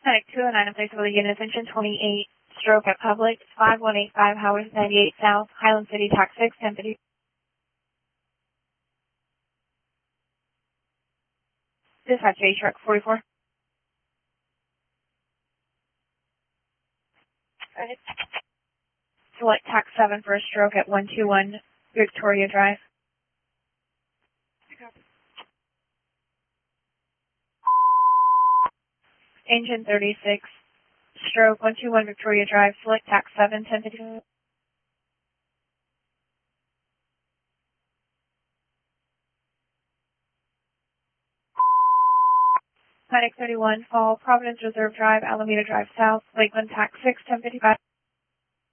Medic 209 in place of the unit, attention 28, stroke at Public, 5185 Howard 98 South, Highland City, TAC 6, 1050. Dispatch A, truck 44. Alright. Select TAC 7 for a stroke at 121 Victoria Drive. Engine 36, stroke 121 Victoria Drive, select TAC 7, 1050. Medic 31, Fall, Providence Reserve Drive, Alameda Drive South, Lakeland TAC 6, 1055.